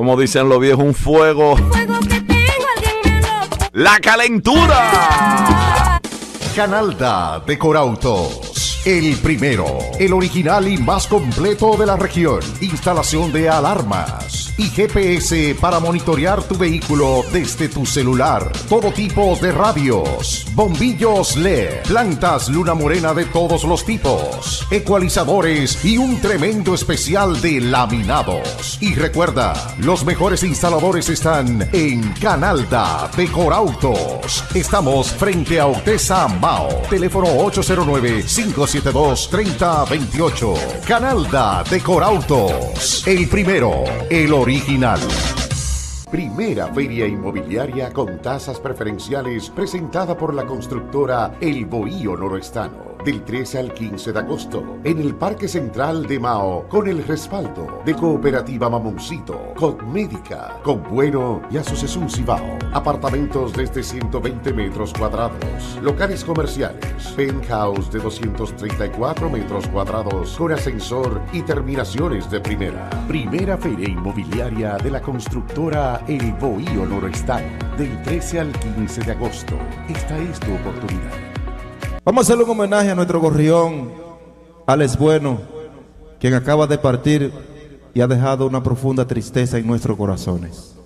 Como dicen los viejos, un fuego. Fuego que tengo, alguien me lo... ¡La calentura! Canalda Decorautos, el primero, el original y más completo de la región. Instalación de alarmas y GPS para monitorear tu vehículo desde tu celular. Todo tipo de radios, bombillos LED, plantas luna morena de todos los tipos, ecualizadores y un tremendo especial de laminados. Y recuerda, los mejores instaladores están en Canalda Decorautos. Estamos frente a Otesa Mao. Teléfono 809-572-3028. Canalda Decorautos, el primero, el original. Primera feria inmobiliaria con tasas preferenciales presentada por la constructora El Bohío Noroestano. Del 13 al 15 de agosto en el Parque Central de Mao, con el respaldo de Cooperativa Mamoncito, Cosmédica, Bueno y Asociación Cibao. Apartamentos desde 120 metros cuadrados, locales comerciales, penthouse de 234 metros cuadrados con ascensor y terminaciones de primera. Primera feria inmobiliaria de la constructora El Bohío Noroestano, del 13 al 15 de agosto. Esta es tu oportunidad. Vamos a hacerle un homenaje a nuestro gorrión, Alex Bueno, quien acaba de partir y ha dejado una profunda tristeza en nuestros corazones.